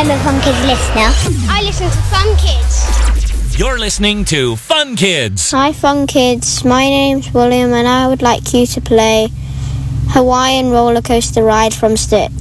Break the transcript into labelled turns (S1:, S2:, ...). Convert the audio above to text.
S1: I'm a Fun Kids listener. I listen to Fun Kids.
S2: You're listening to Fun Kids.
S3: Hi Fun Kids, my name's William and I would like you to play Hawaiian Roller Coaster Ride from Stitch.